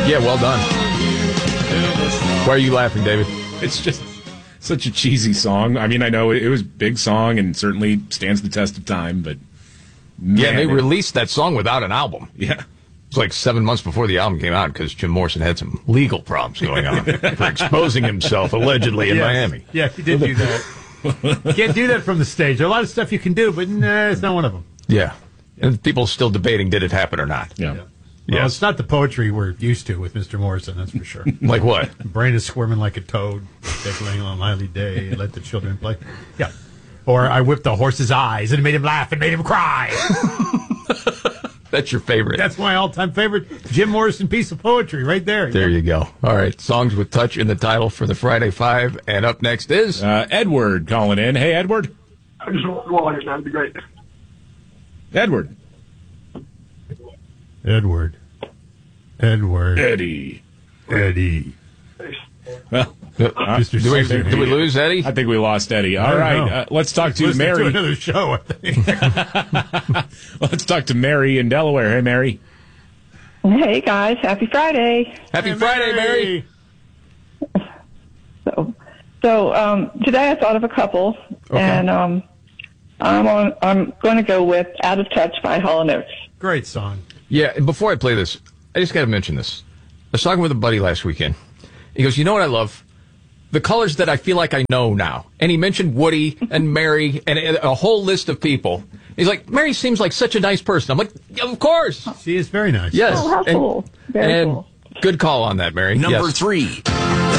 Yeah, well done. Why are you laughing, David? It's just such a cheesy song. I mean, I know it was a big song and certainly stands the test of time, but Yeah, they released that song without an album. Yeah. It's like 7 months before the album came out because Jim Morrison had some legal problems going on for exposing himself allegedly in Miami. Yeah, he did do that. You can't do that from the stage. There are a lot of stuff you can do, but it's not one of them. Yeah. And people still debating, did it happen or not? Yeah. Well, it's not the poetry we're used to with Mr. Morrison, that's for sure. Like what? Brain is squirming like a toad, tickling on a lively day, and let the children play. Yeah. Or I whipped the horse's eyes and made him laugh and made him cry. That's your favorite. That's my all-time favorite Jim Morrison piece of poetry right there. There you go. All right. Songs with touch in the title for the Friday Five. And up next is Edward calling in. Hey, Edward. I just want water. That'd be great. Edward. Edward. Eddie. Well, Did we lose Eddie? I think we lost Eddie. All right. Let's talk to Mary. To another show, I think. Let's talk to Mary in Delaware. Hey, Mary. Hey, guys. Happy Friday. Happy Friday, Mary. So today I thought of a couple, and I'm going to go with "Out of Touch" by Hall & Oates. Great song. Yeah, and before I play this, I just got to mention this. I was talking with a buddy last weekend. He goes, you know what I love? The colors that I feel like I know now. And he mentioned Woody and Mary and a whole list of people. He's like, Mary seems like such a nice person. I'm like, of course. She is very nice. Yes. Oh, how cool. Very cool. Good call on that, Mary. Number 3.